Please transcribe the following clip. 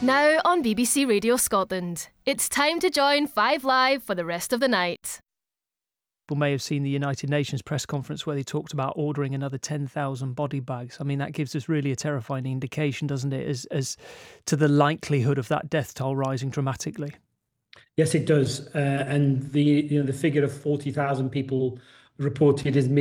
Now on BBC Radio Scotland, it's time to join 5 Live for the rest of the night. People may have seen the United Nations press conference where they talked about ordering another 10,000 body bags. I mean, that gives us really a terrifying indication, doesn't it, as to the likelihood of that death toll rising dramatically. Yes, it does. And the figure of 40,000 people reported as